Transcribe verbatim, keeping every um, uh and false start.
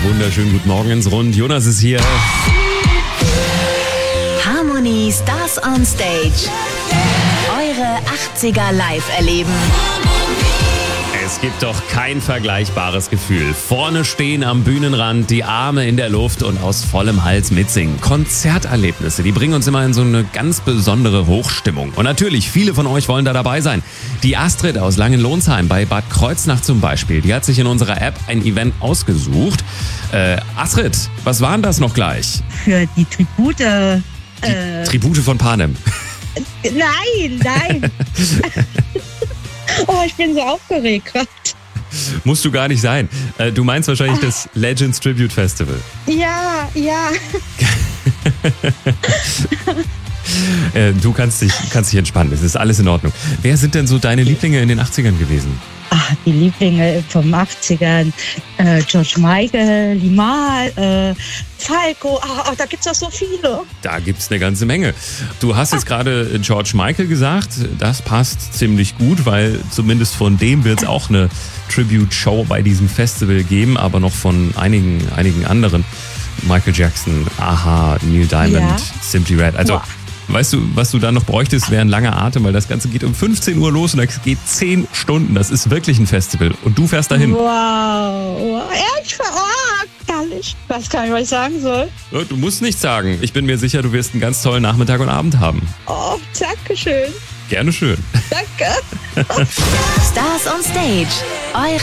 wunderschönen guten Morgen ins Rund. Jonas ist hier. Harmony Stars on Stage. Eure achtziger live erleben. Es gibt doch kein vergleichbares Gefühl. Vorne stehen am Bühnenrand, die Arme in der Luft und aus vollem Hals mitsingen. Konzerterlebnisse, die bringen uns immer in so eine ganz besondere Hochstimmung. Und natürlich, viele von euch wollen da dabei sein. Die Astrid aus Langenlohnsheim bei Bad Kreuznach zum Beispiel, die hat sich in unserer App ein Event ausgesucht. Äh, Astrid, was war denn das noch gleich? Für die Tribute. Die äh, Tribute von Panem. Nein, nein. Oh, ich bin so aufgeregt gerade. Musst du gar nicht sein. Äh, du meinst wahrscheinlich ah. das Legends Tribute Festival. Ja, ja. äh, du kannst dich, kannst dich entspannen, es ist alles in Ordnung. Wer sind denn so deine Lieblinge in den achtzigern gewesen? Ach, die Lieblinge vom achtzigern. Äh, George Michael, Limahl, äh, Falco. Ach, ach, da gibt's doch so viele. Da gibt's eine ganze Menge. Du hast jetzt gerade George Michael gesagt. Das passt ziemlich gut, weil zumindest von dem wird's auch eine Tribute-Show bei diesem Festival geben, aber noch von einigen, einigen anderen. Michael Jackson, Aha, Neil Diamond, Ja. Simply Red. Also, Boah. weißt du, was du da noch bräuchtest, wäre ein langer Atem, weil das Ganze geht um fünfzehn Uhr los und es geht zehn Stunden. Das ist wirklich ein Festival. Und du fährst dahin. Wow. wow. Ehrlich, oh, gar nicht. Ich weiß gar nicht, was ich sagen soll. Ja, du musst nichts sagen. Ich bin mir sicher, du wirst einen ganz tollen Nachmittag und Abend haben. Oh, danke schön. Gerne schön. Danke. Stars on Stage. Eure